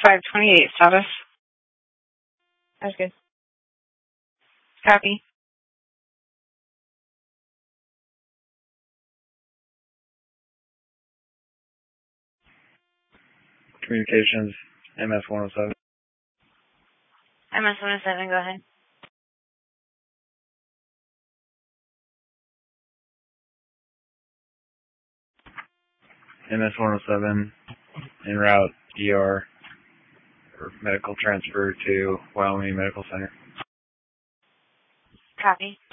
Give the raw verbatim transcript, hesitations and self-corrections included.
five twenty-eight status. That's good. Copy. Communications, M S one oh seven. M S one oh seven, go ahead. M S one oh seven, en route E R, or medical transfer to Wyoming Medical Center. Copy.